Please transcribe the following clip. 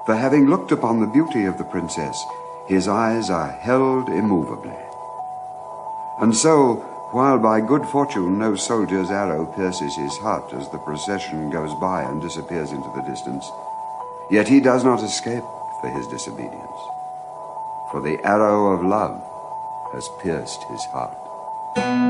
For having looked upon the beauty of the princess, his eyes are held immovably. And so, while by good fortune no soldier's arrow pierces his heart as the procession goes by and disappears into the distance, yet he does not escape for his disobedience. For the arrow of love has pierced his heart.